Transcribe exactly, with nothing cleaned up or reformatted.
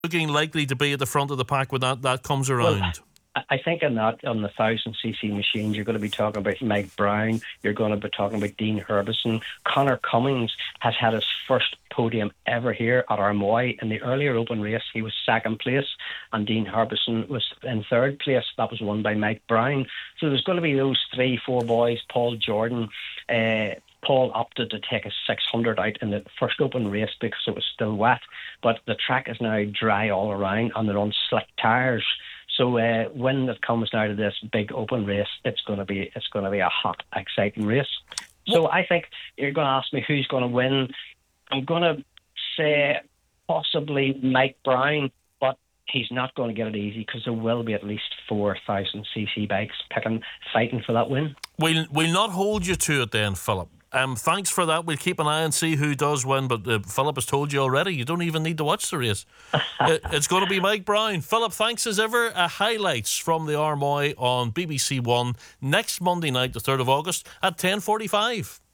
looking likely to be at the front of the pack when that, that comes around? Well, I think on that, on the thousand cc machines, you're going to be talking about Mike Brown. You're going to be talking about Dean Herbison. Connor Cummings has had his first podium ever here at Armoy. In the earlier open race, he was second place, and Dean Herbison was in third place. That was won by Mike Brown. So there's going to be those three, four boys. Paul Jordan. Uh, Paul opted to take a six hundred out in the first open race because it was still wet, but the track is now dry all around and they're on slick tyres. So uh, when it comes now to this big open race, it's going to be it's going to be a hot, exciting race. So I think you're going to ask me who's going to win. I'm going to say possibly Mike Brown, but he's not going to get it easy because there will be at least four thousand cc bikes picking, fighting for that win. We'll we'll not hold you to it then, Philip. Um, thanks for that. We'll keep an eye and see who does win. But uh, Philip has told you already, you don't even need to watch the race. it, it's going to be Mike Brown. Philip, thanks as ever. Uh, highlights from the Armoy on B B C One next Monday night, the third of August at ten forty-five.